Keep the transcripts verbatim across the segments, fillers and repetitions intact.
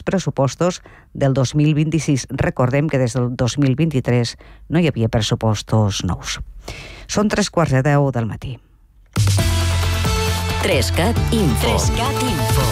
pressupostos del dos mil vint-i-sis. Recordem que des del dos mil vint-i-tres no hi havia pressupostos nous. Són tres quarts de deu del matí. Trescat Info. Trescat Info.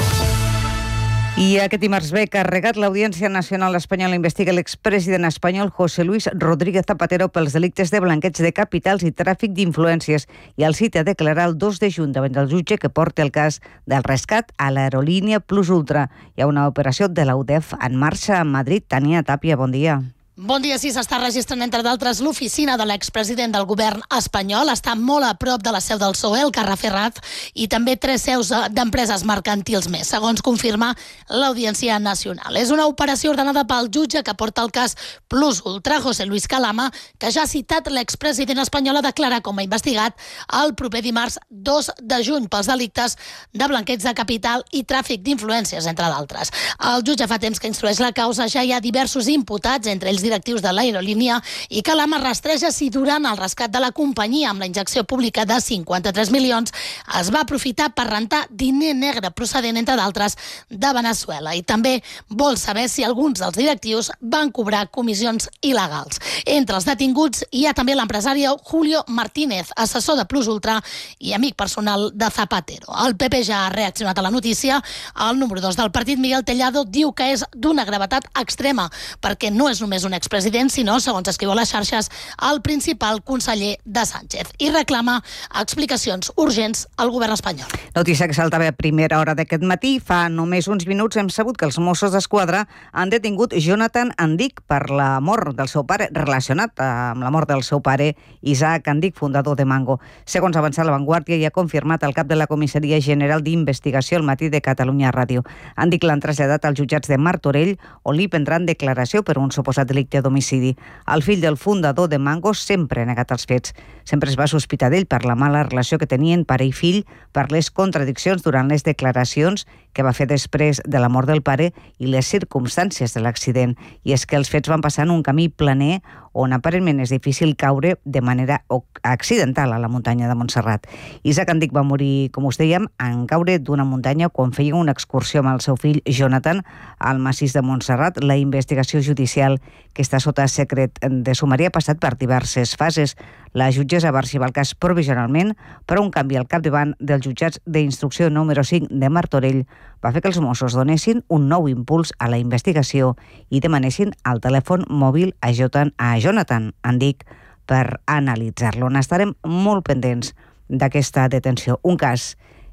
I aquest dimarts ve carregat l'Audiència Nacional Espanyola investiga l'expresident espanyol José Luis Rodríguez Zapatero pels delictes de blanqueig de capitals i tràfic d'influències i el cita a declarar el dos de juny davant del jutge que porta el cas del rescat a l'aerolínia Plus Ultra. Hi ha una operació de la U D E F en marxa a Madrid. Tania Tàpia, bon dia. Bon dia, sí, s'està registrant, entre d'altres, l'oficina de l'expresident del govern espanyol. Està molt a prop de la seu del P S O E, el Carrer Ferraz, i també tres seus d'empreses mercantils més, segons confirma l'Audiència Nacional. És una operació ordenada pel jutge que porta el cas Plus Ultra, José Luis Calama, que ja ha citat l'expresident espanyol a declarar com a investigat el proper dimarts dos de juny pels delictes de blanqueig de capital i tràfic d'influències, entre d'altres. El jutge fa temps que instrueix la causa, ja hi ha diversos imputats, entre ells directius de l'aerolínia, i Calama rastreja si durant el rescat de la companyia amb la injecció pública de cinquanta-tres milions es va aprofitar per rentar diner negre procedent, entre d'altres, de Venezuela. I també vol saber si alguns dels directius van cobrar comissions il·legals. Entre els detinguts hi ha també l'empresari Julio Martínez, assessor de Plus Ultra i amic personal de Zapatero. El P P ja ha reaccionat a la notícia. El número dos del partit, Miguel Tellado, diu que és d'una gravetat extrema, perquè no és només un expresident, sinó, segons escriu a les xarxes, el principal conseller de Sánchez, i reclama explicacions urgents al govern espanyol. Notícia que saltava a primera hora d'aquest matí. Fa només uns minuts hem sabut que els Mossos d'Esquadra han detingut Jonathan Andic per la mort del seu pare, relacionat amb la mort del seu pare, Isaac Andic, fundador de Mango. Segons ha avançat La Vanguardia i ha confirmat el cap de la Comissaria General d'Investigació al matí de Catalunya Ràdio. Andic l'han traslladat als jutjats de Martorell, on li prendran declaració per un suposat delicte d'homicidi. El fill del fundador de Mango sempre ha negat els fets. Sempre es va sospitar d'ell per la mala relació que tenien pare i fill, per les contradiccions durant les declaracions que va fer després de la mort del pare i les circumstàncies de l'accident. I és que els fets van passar en un camí planer on aparentment és difícil caure de manera accidental a la muntanya de Montserrat. Isaac Andic va morir, com us dèiem, en caure d'una muntanya quan feia una excursió amb el seu fill Jonathan al massís de Montserrat. La investigació judicial, que està sota secret de sumari, ha passat per diverses fases. La jutgessa va arxivar el cas provisionalment, però un canvi al capdavant dels jutjats d'instrucció número cinc de Martorell va fer que els Mossos donessin un nou impuls a la investigació i demanessin el telèfon mòbil a Jonathan Andic per analitzar-lo. N'estarem molt pendents d'aquesta detenció. Un cas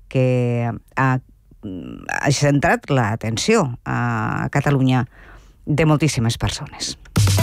que ha, ha centrat l'atenció a Catalunya de moltíssimes persones.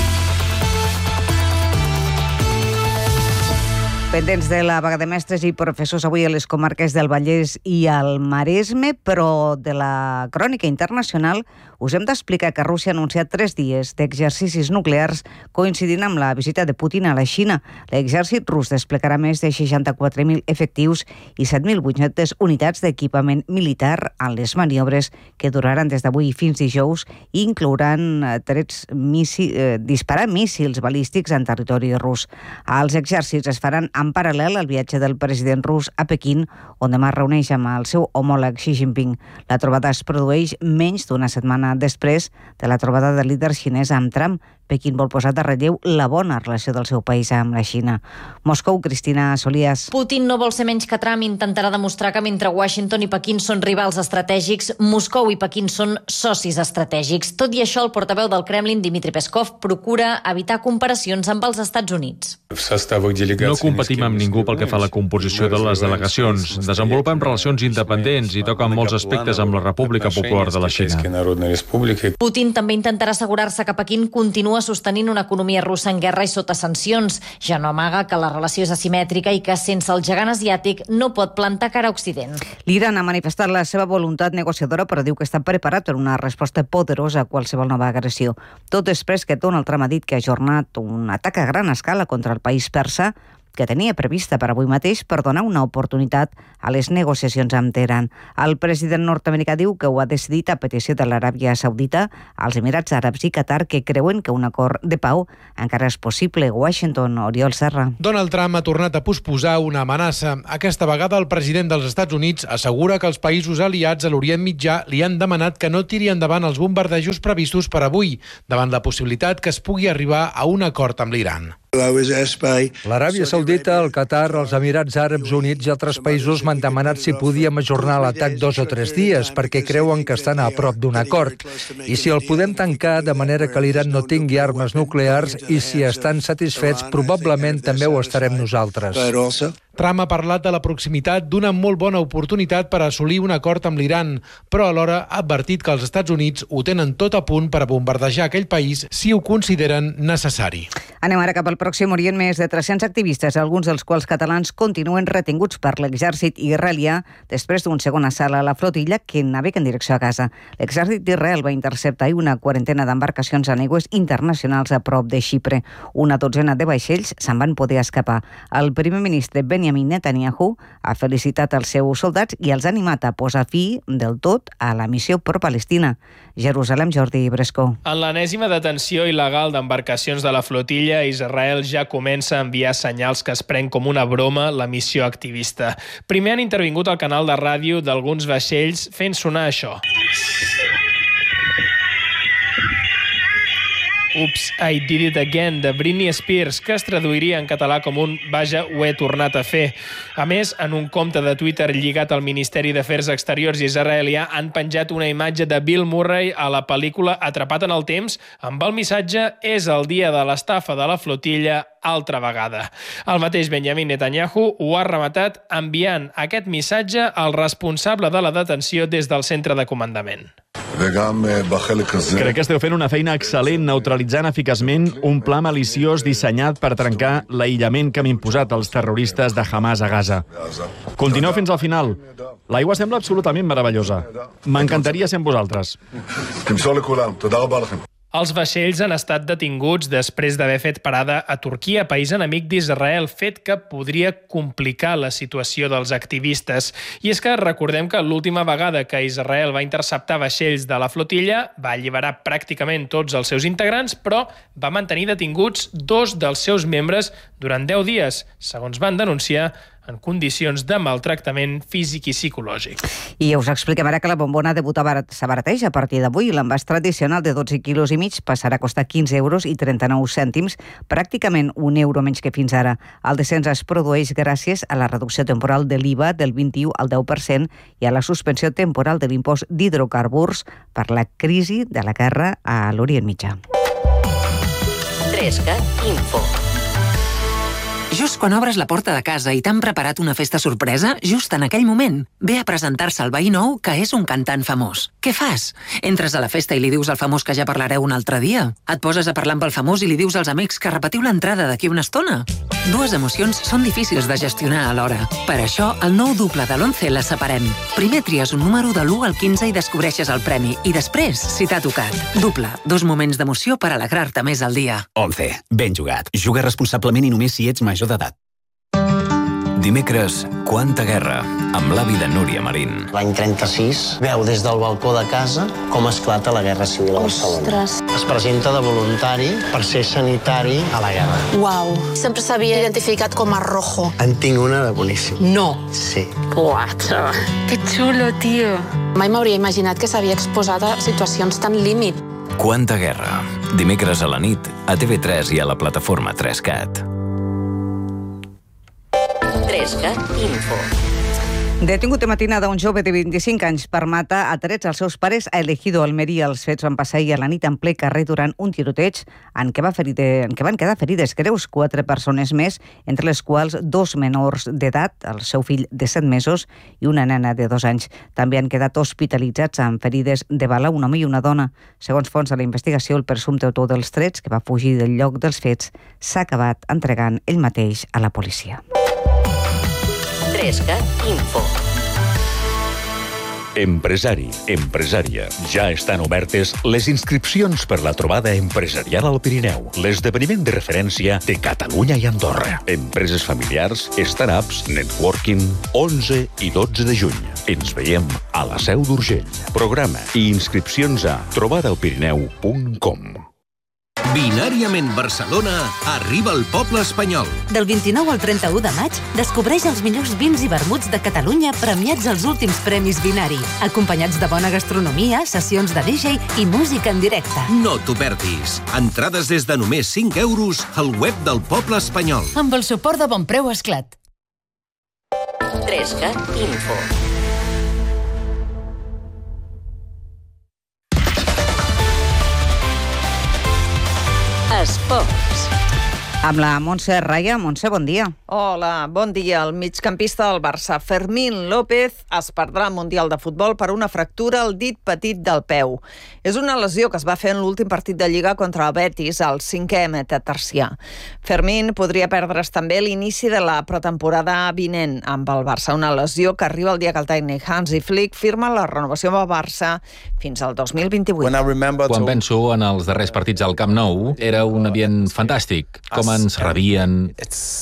Pendents de la vaga de mestres i professors avui a les comarques del Vallès i al Maresme, però de la crònica internacional us hem d'explicar que Rússia ha anunciat tres dies d'exercicis nuclears coincidint amb la visita de Putin a la Xina. L'exèrcit rus desplegarà més de seixanta-quatre mil efectius i set mil vuit-centes unitats d'equipament militar en les maniobres que duraran des d'avui fins dijous i inclouran trets missi, eh, disparar míssils balístics en territori rus. Els exèrcits es faran en paral·lel al viatge del president rus a Pequín, on demà reuneix amb el seu homòleg Xi Jinping. La trobada es produeix menys d'una setmana després de la trobada de líder xinès amb Trump. Pequín vol posar de relleu la bona relació del seu país amb la Xina. Moscou, Cristina Solías. Putin no vol ser menys que Trump, intentarà demostrar que mentre Washington i Pequín són rivals estratègics, Moscou i Pequín són socis estratègics. Tot i això, el portaveu del Kremlin, Dmitry Peskov, procura evitar comparacions amb els Estats Units. No competim amb ningú pel que fa a la composició de les delegacions. Desenvolupem relacions independents i toquen molts aspectes amb la República Popular de la Xina. Putin també intentarà assegurar-se que Pequín continua sostenint una economia russa en guerra i sota sancions. Ja no amaga que la relació és asimètrica i que sense el gegant asiàtic no pot plantar cara a Occident. L'Iran ha manifestat la seva voluntat negociadora, però diu que està preparat per una resposta poderosa a qualsevol nova agressió. Tot després que Donald Trump ha dit que ha ajornat un atac a gran escala contra el país persa que tenia prevista per avui mateix per donar una oportunitat a les negociacions amb Teheran. El president nord-americà diu que ho ha decidit a petició de l'Aràbia Saudita, als Emirats Àrabs i Qatar, que creuen que un acord de pau encara és possible. Washington, Oriol Serra. Donald Trump ha tornat a posposar una amenaça. Aquesta vegada el president dels Estats Units assegura que els països aliats a l'Orient Mitjà li han demanat que no tiri endavant els bombardejos previstos per avui, davant la possibilitat que es pugui arribar a un acord amb l'Iran. L'Aràbia Saudita, el Qatar, els Emirats Àrabs Units i altres països m'han demanat si podíem ajornar l'atac dos o tres dies perquè creuen que estan a prop d'un acord. I si el podem tancar de manera que l'Iran no tingui armes nuclears i si estan satisfets, probablement també ho estarem nosaltres. Trump ha parlat de la proximitat d'una molt bona oportunitat per assolir un acord amb l'Iran, però alhora ha advertit que els Estats Units ho tenen tot a punt per a bombardejar aquell país si ho consideren necessari. Anem ara cap al Pròxim Orient. Més de tres-cents activistes, alguns dels quals catalans, continuen retinguts per l'exèrcit israelià després d'un segon assalt a la flotilla que navega en direcció a Gaza. L'exèrcit d'Israel va interceptar una quarantena d'embarcacions en aigües internacionals a prop de Xipre. Una dotzena de vaixells se'n van poder escapar. El primer ministre Benjamin Netanyahu ha felicitat els seus soldats i els ha animat a posar fi del tot a la missió pro-Palestina. Jerusalem, Jordi Brescó. En l'enèsima detenció il·legal d'embarcacions de la flotilla, Israel ja comença a enviar senyals que es pren com una broma la missió activista. Primer han intervingut al canal de ràdio d'alguns vaixells fent sonar això. Oops, I did it again, de Britney Spears, que es traduiria en català com un vaja, ho he tornat a fer. A més, en un compte de Twitter lligat al Ministeri d'Afers Exteriors israelià han penjat una imatge de Bill Murray a la pel·lícula Atrapat en el temps amb el missatge «És el dia de l'estafa de la flotilla altra vegada». El mateix Benjamin Netanyahu ho ha rematat enviant aquest missatge al responsable de la detenció des del centre de comandament. Crec que esteu fent una feina excel·lent neutralitzant eficaçment un pla maliciós dissenyat per trencar l'aïllament que han imposat els terroristes de Hamas a Gaza. Continueu fins al final. L'aigua sembla absolutament meravellosa. M'encantaria ser amb vosaltres. Els vaixells han estat detinguts després d'haver fet parada a Turquia, país enemic d'Israel, fet que podria complicar la situació dels activistes. I és que recordem que l'última vegada que Israel va interceptar vaixells de la flotilla va alliberar pràcticament tots els seus integrants, però va mantenir detinguts dos dels seus membres durant deu dies, segons van denunciar, en condicions de maltractament físic i psicològic. I us expliquem ara que la bombona de butà s'abarateja a partir d'avui. L'envàs tradicional de dotze quilos i mig passarà a costar quinze euros i trenta-nou cèntims, pràcticament un euro menys que fins ara. El descens es produeix gràcies a la reducció temporal de l'I V A del vint-i-u al deu per cent i a la suspensió temporal de l'impost d'hidrocarburs per la crisi de la guerra a l'Orient Mitjà. tres cat Info. Just quan obres la porta de casa i t'han preparat una festa sorpresa, just en aquell moment, ve a presentar-se el veí nou que és un cantant famós. Què fas? Entres a la festa i li dius al famós que ja parlareu un altre dia? Et poses a parlar amb el famós i li dius als amics que repetiu l'entrada d'aquí una estona? Dues emocions són difícils de gestionar alhora. Per això, el nou Dupla de l'once les separem. Primer tries un número de l'u al quinze i descobreixes el premi. I després, si t'ha tocat. Dupla, dos moments d'emoció per alegrar-te més al dia. once. Ben jugat. Juga responsablement i només si ets major d'edat. Dimecres, Quanta guerra, amb l'avi de Núria Marín. L'any trenta-sis veu des del balcó de casa com esclata la Guerra Civil a Barcelona. Ostres. Es presenta de voluntari per ser sanitari a la guerra. Uau, sempre s'havia identificat com a rojo. En tinc una de boníssim. No. Sí. Uah, xaval. Que xulo, tio. Mai m'hauria imaginat que s'havia exposat a situacions tan límit. Quanta guerra, dimecres a la nit, a T V tres i a la plataforma tres cat. tres cat Info. Detingut de matinada un jove de vint-i-cinc anys per matar a trets als seus pares a Elegido, Almeria. Els fets van passar ahir a la nit en ple carrer durant un tiroteig en què, va ferir de, en què van quedar ferides greus quatre persones més, entre les quals dos menors d'edat, el seu fill de set mesos i una nena de dos anys. També han quedat hospitalitzats amb ferides de bala un home i una dona. Segons fonts de la investigació, el presumpte autor dels trets, que va fugir del lloc dels fets, s'ha acabat entregant ell mateix a la policia. tres cat Info. Empresari, empresària. Ja estan obertes les inscripcions per la trobada empresarial al Pirineu, l'esdeveniment de referència de Catalunya i Andorra. Empreses familiars, startups, networking, onze i dotze de juny. Ens veiem a la Seu d'Urgell. Programa i inscripcions a trobada al pirineu punt com. Binàriament Barcelona arriba al poble espanyol. Del vint-i-nou al trenta-u de maig, descobreix els millors vins i vermuts de Catalunya premiats als últims premis Binari, acompanyats de bona gastronomia, sessions de D J i música en directe. No t'ho perdis. Entrades des de només cinc euros al web del poble espanyol. Amb el suport de Bonpreu Esclat. tres cat Info. Esports. Amb la Montse Raya. Montse, bon dia. Hola, bon dia. El migcampista del Barça, Fermín López, es perdrà el Mundial de Futbol per una fractura al dit petit del peu. És una lesió que es va fer en l'últim partit de Lliga contra el Betis, al cinquè metatarsià. Fermín podria perdre's també l'inici de la pretemporada vinent amb el Barça, una lesió que arriba el dia que el tècnic Hansi Flick firma la renovació amb el Barça fins al dos mil vint-i-vuit. Quan penso en els darrers partits al Camp Nou, era un ambient fantàstic. Com ens rebien.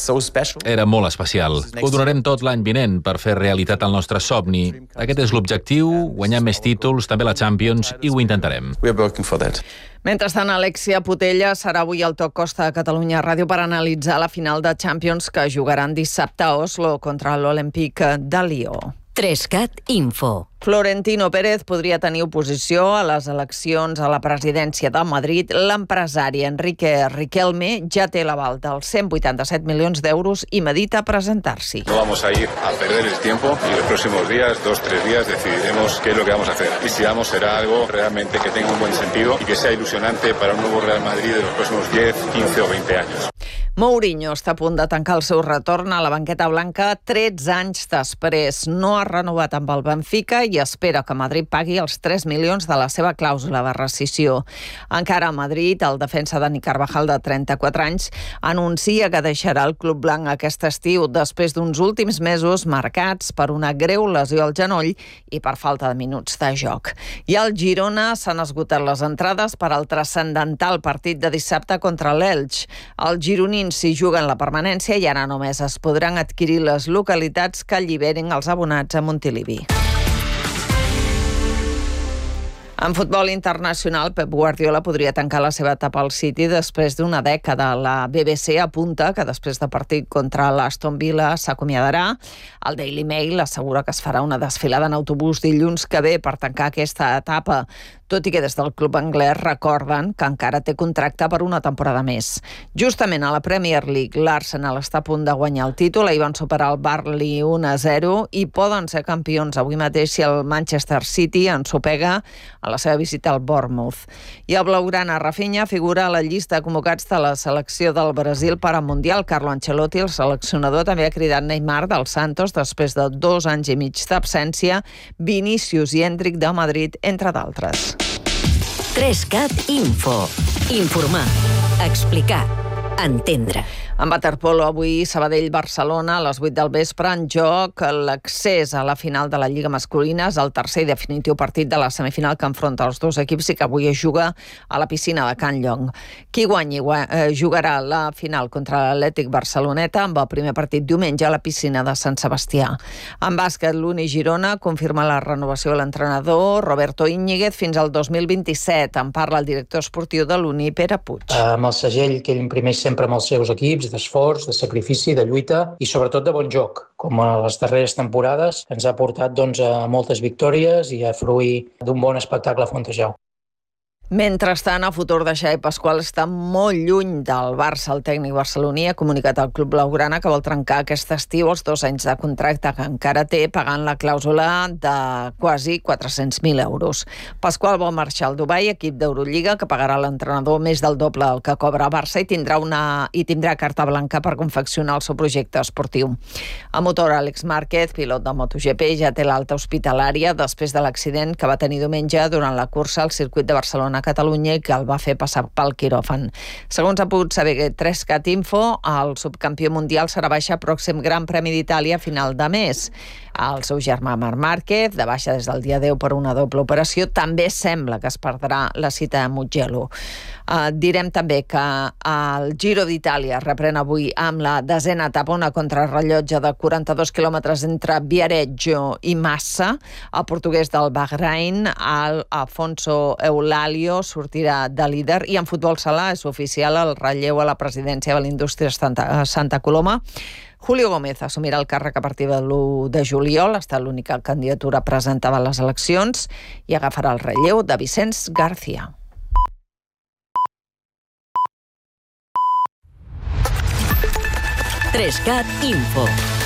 Era molt especial. Ho donarem tot l'any vinent per fer realitat el nostre somni. Aquest és l'objectiu, guanyar més títols, també la Champions, i ho intentarem. Mentrestant, Alexia Putella serà avui al Toc Costa de Catalunya Ràdio per analitzar la final de Champions que jugaran dissabte a Oslo contra l'Olympique de Lió. tres cat Info. Florentino Pérez podria tenir oposició a les eleccions a la presidència de Madrid. L'empresari Enrique Riquelme ja té l'aval dels cent vuitanta-set milions d'euros i medita presentar-s'hi. No vamos a ir a perder el tiempo y los próximos días, dos, tres días, decidiremos qué es lo que vamos a hacer. Y si vamos, será algo realmente que tenga un buen sentido y que sea ilusionante para un nuevo Real Madrid de los próximos diez, quince o veinte años. Mourinho està a punt de tancar el seu retorn a la banqueta blanca tretze anys després. No ha renovat amb el Benfica i espera que Madrid pagui els tres milions de la seva clàusula de rescissió. Encara a Madrid, el defensa Dani Carvajal, de trenta-quatre anys, anuncia que deixarà el club blanc aquest estiu després d'uns últims mesos marcats per una greu lesió al genoll i per falta de minuts de joc. I al Girona s'han esgotat les entrades per al transcendental partit de dissabte contra l'Elx. Els gironins s'hi juguen la permanència i ara només es podran adquirir les localitats que alliberin els abonats a Montilivi. En futbol internacional, Pep Guardiola podria tancar la seva etapa al City després d'una dècada. La B B C apunta que després de partit contra l'Aston Villa s'acomiadarà. El Daily Mail assegura que es farà una desfilada en autobús dilluns que ve per tancar aquesta etapa, tot i que des del club anglès recorden que encara té contracte per una temporada més. Justament a la Premier League, l'Arsenal està a punt de guanyar el títol. Ahir van superar el Burnley un a zero i poden ser campions avui mateix si el Manchester City ensopega a la seva visita al Bournemouth. I el blaugrana Rafinha figura a la llista de convocats de la selecció del Brasil per al Mundial. Carlo Ancelotti, el seleccionador, també ha cridat Neymar del Santos després de dos anys i mig d'absència, Vinícius i Endrick de Madrid, entre d'altres. tres cat Info. Informar, explicar, entendre. En waterpolo, avui Sabadell-Barcelona a les vuit del vespre, en joc l'accés a la final de la Lliga masculina. És el tercer i definitiu partit de la semifinal que enfronta els dos equips i que avui es juga a la piscina de Can Llong. Qui guanyi eh, jugarà la final contra l'Atlètic Barceloneta amb el primer partit diumenge a la piscina de Sant Sebastià. En bàsquet, l'Uni Girona confirma la renovació de l'entrenador Roberto Íñiguez fins al dos mil vint-i-set. En parla el director esportiu de l'Uni, Pere Puig. Amb el segell que ell imprimeix sempre amb els seus equips, d'esforç, de sacrifici, de lluita i sobretot de bon joc. Com a les darreres temporades ens ha portat doncs, a moltes victòries i a fruir d'un bon espectacle a Fontejau. Mentrestant, el futur de Xavi Pasqual està molt lluny del Barça. El tècnic barceloní ha comunicat al club blaugrana que vol trencar aquest estiu els dos anys de contracte que encara té, pagant la clàusula de quasi quatre-cents mil euros. Pasqual vol marxar al Dubai, equip d'Eurolliga, que pagarà a l'entrenador més del doble del que cobra a Barça i tindrà, una, i tindrà carta blanca per confeccionar el seu projecte esportiu. A motor, Àlex Márquez, pilot de MotoGP, ja té l'alta hospitalària després de l'accident que va tenir diumenge durant la cursa al circuit de Barcelona a Catalunya i que el va fer passar pel quiròfan. Segons ha pogut saber tres cat Info, el subcampió mundial serà baixa pròxim Gran Premi d'Itàlia a final de mes. El seu germà Marc Márquez, de baixa des del dia deu per una doble operació, també sembla que es perdrà la cita a Mugello. Uh, direm també que el Giro d'Itàlia reprèn avui amb la desena etapa, una contrarrellotge de quaranta-dos quilòmetres entre Viareggio i Massa. El portuguès del Bahrain, el Afonso Eulalio, sortirà de líder, i en futbol sala és oficial el relleu a la presidència de l'Indústria Santa, Santa Coloma. Julio Gómez assumirà el càrrec a partir de l'u de juliol, ha estat l'única candidatura presentada a les eleccions, i agafarà el relleu de Vicenç García. tres cat Info.